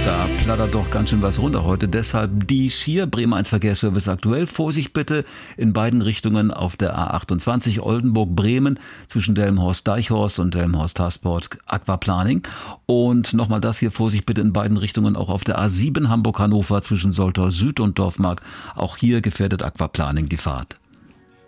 Da plattert doch ganz schön was runter heute. Deshalb dies hier, Bremen 1 Verkehrsservice aktuell. Vorsicht bitte in beiden Richtungen auf der A28 Oldenburg-Bremen zwischen Delmenhorst-Deichhorst und Delmenhorst-Hasport Aquaplaning. Und nochmal das hier, Vorsicht bitte in beiden Richtungen auch auf der A7 Hamburg-Hannover zwischen Soltau Süd und Dorfmark. Auch hier gefährdet Aquaplaning die Fahrt.